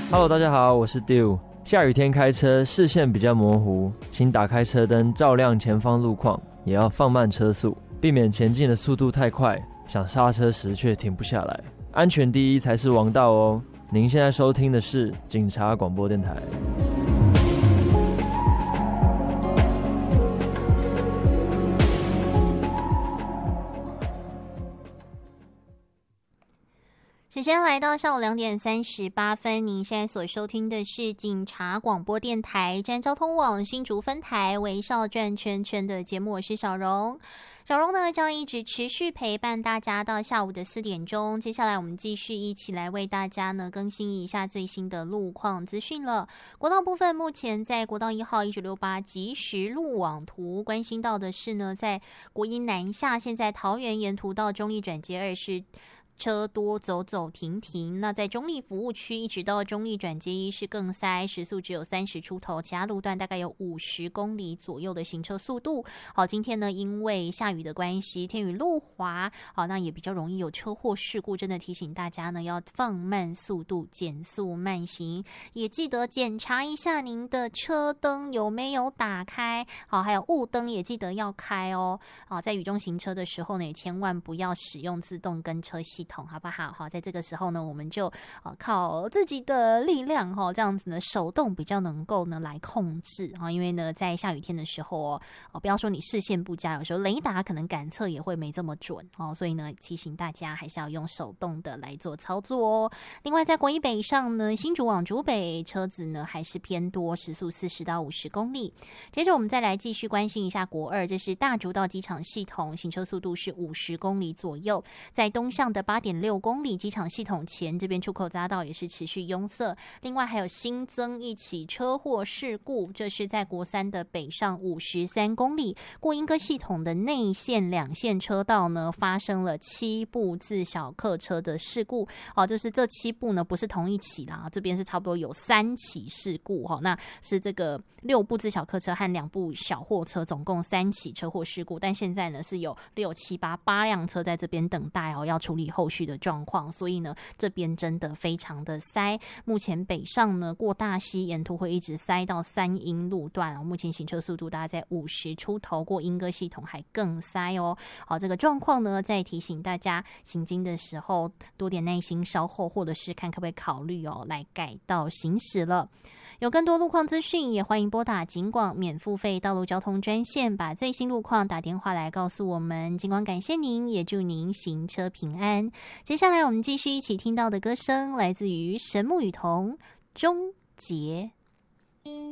Hello， 大家好，我是 Dew。下雨天开车视线比较模糊，请打开车灯照亮前方路况，也要放慢车速，避免前进的速度太快，想刹车时却停不下来。安全第一才是王道哦。您现在收听的是警察广播电台。 时间来到下午2点38分，您现在所收听的是警察广播电台占交通网新竹分台微笑转圈圈的节目，我是小荣。小荣呢将一直持续陪伴大家到下午的4点钟。接下来我们继续一起来为大家呢更新一下最新的路况资讯了。国道部分，目前在国道1号1968即时路网图，关心到的是呢，在国一南下，现在桃园沿途到中立转接2是车多走走停停，那在中立服务区一直到中立转接1是更塞，时速只有30出头，其他路段大概有50公里左右的行车速度。好，今天呢因为下雨的关系，天雨路滑，好，那也比较容易有车祸事故，真的提醒大家呢要放慢速度，减速慢行，也记得检查一下您的车灯有没有打开，好，还有雾灯也记得要开哦。好，在雨中行车的时候呢，也千万不要使用自动跟车系统，好不好？好，在这个时候呢，我们就靠自己的力量这样子呢，手动比较能够呢来控制因为呢，在下雨天的时候不要说你视线不佳，有时候雷达可能感测也会没这么准所以呢，提醒大家还是要用手动的来做操作哦。另外，在国一北上呢，新竹往竹北车子呢还是偏多，时速40到50公里。接着我们再来继续关心一下国二，这是大竹到机场系统，行车速度是50公里左右，在东向的8.6公里机场系统前，这边出口匝道也是持续拥塞。另外还有新增一起车祸事故，这是在国三的北上53公里，过莺歌系统的内线2线车道呢，发生了7部自小客车的事故。就是这7部呢不是同一起啦，这边是差不多有3起事故那是这个6部自小客车和2部小货车，总共3起车祸事故。但现在呢是有6、7、8辆车在这边等待要处理后续的状况，所以呢这边真的非常的塞。目前北上呢过大溪沿途会一直塞到3英路段目前行车速度大概在50出头，过莺歌系统还更塞好，这个状况呢再提醒大家行经的时候多点耐心，稍后或者是看可不可以考虑来改道行驶了。有更多路况资讯，也欢迎拨打警广免付费道路交通专线，把最新路况打电话来告诉我们。警广感谢您，也祝您行车平安。接下来我们继续一起听到的歌声，来自于神木雨桐《终结》。